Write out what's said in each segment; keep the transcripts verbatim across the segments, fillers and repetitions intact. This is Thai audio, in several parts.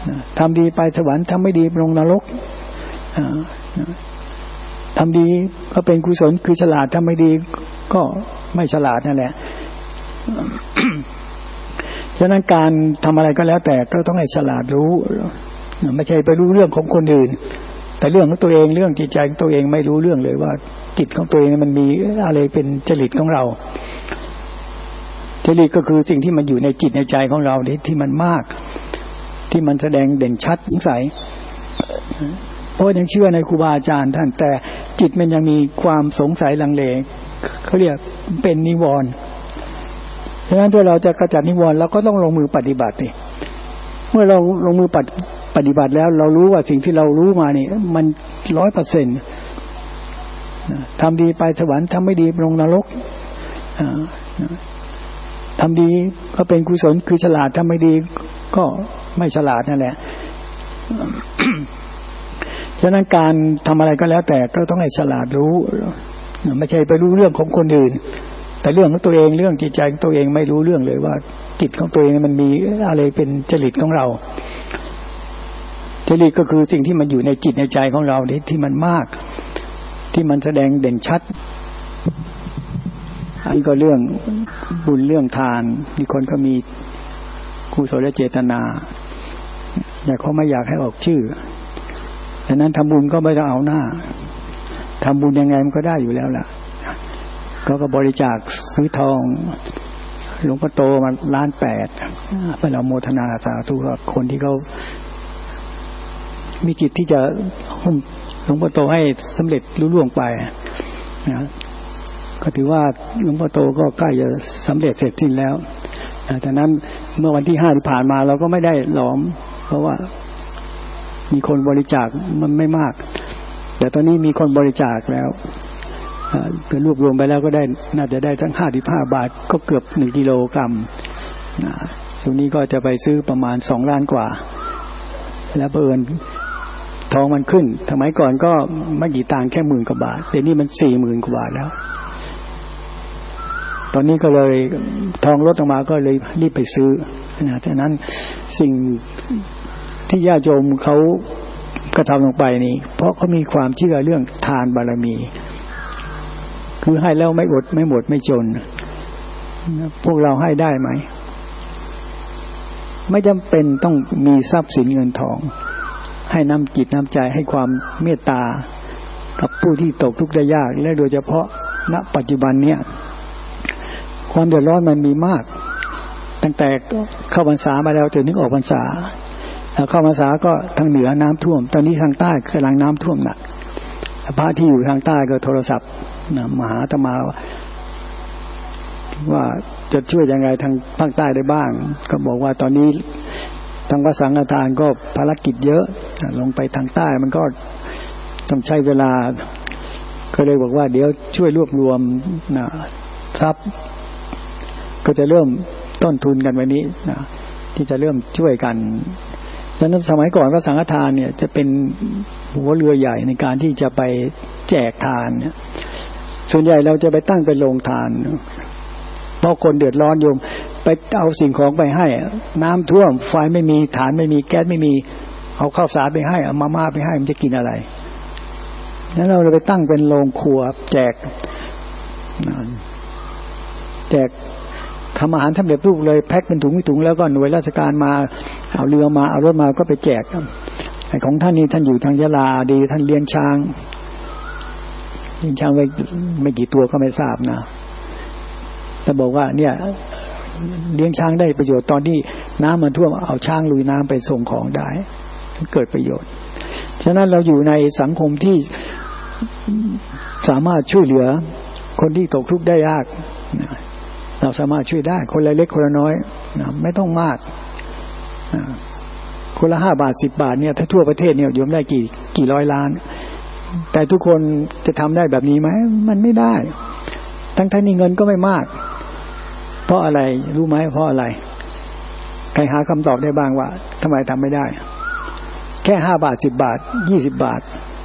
ทำดีไปสวรรค์ทำไม่ดีลงนรกทำดีก็เป็นกุศลคือฉลาดทำไม่ดีก็ไม่ฉลาดนั่นแหละฉะนั้นการทำอะไรก็แล้วแต่ก็ต้องให้ฉลาดรู้ไม่ใช่ไปรู้เรื่องของคนอื่นแต่เรื่องของตัวเองเรื่องจิตใจของตัวเองไม่รู้เรื่องเลยว่าจิตของตัวเองมันมีอะไรเป็นจริตของเราจริตก็คือสิ่งที่มันอยู่ในจิตในใจของเราที่มันมากที่มันแสดงเด่นชัดสงสัยเพราะยังเชื่อในครูบาอาจารย์ท่านแต่จิตมันยังมีความสงสัยลังเลเขาเรียกเป็นนิวรณ์ฉะนั้นถ้าเราจะกระจัดนิวรณ์เราก็ต้องลงมือปฏิบัติเมื่อเราลงมือปฏิบัติแล้วเรารู้ว่าสิ่งที่เรารู้มานี่มัน ร้อยเปอร์เซ็นต์ ทำดีไปสวรรค์ทำไม่ดีลงนรกทำดีก็เป็นกุศลคือฉลาดทำไม่ดีก็ไม่ฉลาดนั่นแหละฉะนั้นการทำอะไรก็แล้วแต่ก็ต้องให้ฉลาดรู้ไม่ใช่ไปรู้เรื่องของคนอื่นแต่เรื่องของตัวเองเรื่องจิตใจของตัวเองไม่รู้เรื่องเลยว่าจิตของตัวเองมันมีอะไรเป็นจริตของเราจริตก็คือสิ่งที่มันอยู่ในจิตในใจของเราที่มันมากที่มันแสดงเด่นชัดอันนี้ก็เรื่องบุญเรื่องทานมีคนก็มีกุศลเจตนาแต่เขาไม่อยากให้ออกชื่อดังนั้นทำบุญก็ไม่ต้องเอาหน้าทำบุญยังไงมันก็ได้อยู่แล้วล่ะก็ก็บริจาคซื้อทองหลวงพ่อโตมาล้านแปดเพื่อเราโมทนาสาธุกับคนที่เขามีจิตที่จะหุ้มหลวงพ่อโตให้สำเร็จลุล่วงไปนะก็ถือว่าหลวงพ่อโตก็ใกล้จะสำเร็จเสร็จสิ้นแล้วแต่นั้นเมื่อวันที่ห้าที่ผ่านมาเราก็ไม่ได้หลอมเพราะว่ามีคนบริจาคมันไม่มากแต่ตอนนี้มีคนบริจาคแล้วเพื่อรวบรวมไปแล้วก็ได้น่าจะได้ทั้งห้าสิบห้าบาทก็เกือบหนึ่งกิโลกรัมช่วงนี้ก็จะไปซื้อประมาณสองล้านกว่าแล้วเพิ่นทองมันขึ้นสมัยก่อนก็ไม่กี่ตังค์แค่หมื่นกว่าบาทแต่นี่มันสี่หมื่นกว่าบาทแล้วตอนนี้ก็เลยทองลดลงมาก็เลยรีบไปซื้อนะฉะนั้นสิ่งที่ญาติโยมเขากระทำลงไปนี่เพราะเขามีความเชื่อเรื่องทานบารมีคือให้แล้วไม่อดไม่หมดไม่จนพวกเราให้ได้ไหมไม่จำเป็นต้องมีทรัพย์สินเงินทองให้น้ำจิตน้ำใจให้ความเมตตากับผู้ที่ตกทุกข์ได้ยากและโดยเฉพาะณปัจจุบันเนี้ยความเดือดร้อนมันมีมากตั้งแต่เข้าพรรษามาแล้วจนถึงออกพรรษาเข้าพรรษาก็ทางเหนือน้ำท่วมตอนนี้ทางใต้กำลังน้ำท่วมหนักพระที่อยู่ทางใต้ก็โทรศัพท์มาหาอาตมาว่าจะช่วยยังไงทางภาคใต้ได้บ้างก็บอกว่าตอนนี้ทางพระสังฆทานก็ภารกิจเยอะลงไปทางใต้มันก็ต้องใช้เวลาก็เลยบอกว่าเดี๋ยวช่วยรวบรวมนะทรัพย์ก็จะเริ่มต้นทุนกันวันนี้นะที่จะเริ่มช่วยกันฉะนั้นสมัยก่อนพระสังฆทานเนี่ยจะเป็นหัวเรือใหญ่ในการที่จะไปแจกทานเนี่ยส่วนใหญ่เราจะไปตั้งเป็นโรงทานเพราะคนเดือดร้อนโยมไปเอาสิ่งของไปให้น้ำท่วมไฟไม่มีฐานไม่มีแก๊สไม่มีเอาข้าวสารไปให้เอามาม่าไปให้มันจะกินอะไรนั้นเราเลยไปตั้งเป็นโรงครัวแจกแจกทำอาหารสำเร็จรูปเลยแพ็คเป็นถุงถุงแล้วก็หน่วยราชการมาเอาเรือมาเอารถมาก็ไปแจกไอ้ของท่านนี้ท่านอยู่ทางยะลาดีท่านเลี้ยงช้างเลี้ยงช้างไว้ไม่กี่ตัวก็ไม่ทราบนะแต่บอกว่าเนี่ยเลี้ยงช้างได้ประโยชน์ตอนที่น้ำมันท่วมเอาช้างลุยน้ำไปส่งของได้เกิดประโยชน์ฉะนั้นเราอยู่ในสังคมที่สามารถช่วยเหลือคนที่ตกทุกข์ได้ยากเราสามารถช่วยได้คนละเล็กคนละน้อยไม่ต้องมากคนละห้าบาทสิบบาทเนี่ยถ้าทั่วประเทศเนี่ยโยมได้กี่กี่ร้อยล้านแต่ทุกคนจะทำได้แบบนี้ไหมมันไม่ได้ทั้งทั้งนี้เงินก็ไม่มากเพราะอะไรรู้ไหมเพราะอะไรใครหาคำตอบได้บ้างว่าทำไมทำไม่ได้แค่ห้าบาทสิบบาทยี่สิบบาท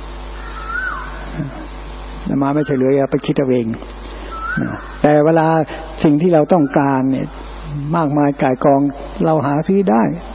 มาไม่ใช่เลยไปคิดเอาเองแต่เวลาสิ่งที่เราต้องการเนี่ยมากมายก่ายกองเราหาซื้อได้